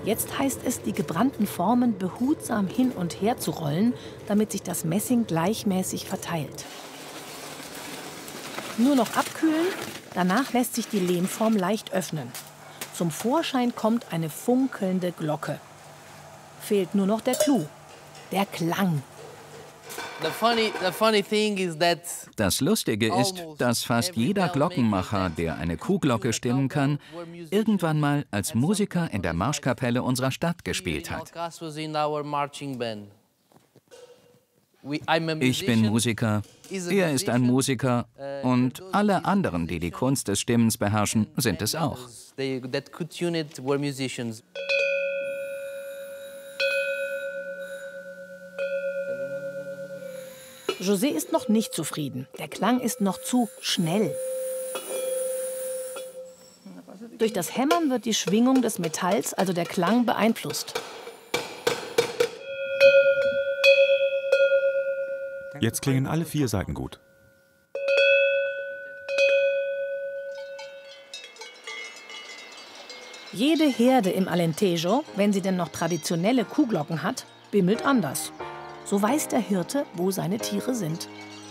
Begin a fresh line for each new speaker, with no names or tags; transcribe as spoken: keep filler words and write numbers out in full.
Jetzt heißt es, die gebrannten Formen behutsam hin und her zu rollen, damit sich das Messing gleichmäßig verteilt. Nur noch abkühlen, danach lässt sich die Lehmform leicht öffnen. Zum Vorschein kommt eine funkelnde Glocke. Fehlt nur noch der Clou, der Klang.
Das Lustige ist, dass fast jeder Glockenmacher, der eine Kuhglocke stimmen kann, irgendwann mal als Musiker in der Marschkapelle unserer Stadt gespielt hat. Ich bin Musiker, er ist ein Musiker und alle anderen, die die Kunst des Stimmens beherrschen, sind es auch.
José ist noch nicht zufrieden. Der Klang ist noch zu schnell. Durch das Hämmern wird die Schwingung des Metalls, also der Klang, beeinflusst.
Jetzt klingen alle vier Seiten gut.
Jede Herde im Alentejo, wenn sie denn noch traditionelle Kuhglocken hat, bimmelt anders. So weiß der Hirte, wo seine Tiere sind.